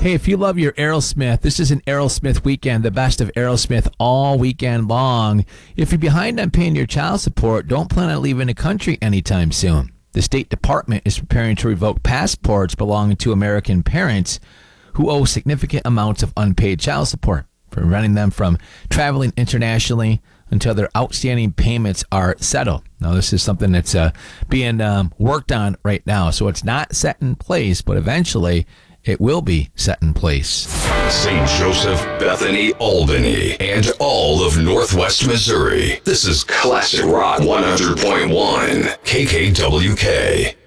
Hey, if you love your Aerosmith, this is an Aerosmith weekend, the best of Aerosmith all weekend long. If you're behind on paying your child support, don't plan on leaving the country anytime soon. The State Department is preparing to revoke passports belonging to American parents who owe significant amounts of unpaid child support, preventing them from traveling internationally until their outstanding payments are settled. Now, this is something that's being worked on right now, so it's not set in place, but eventually it will be set in place. St. Joseph, Bethany, Albany, and all of Northwest Missouri. This is Classic Rock 100.1 KKWK.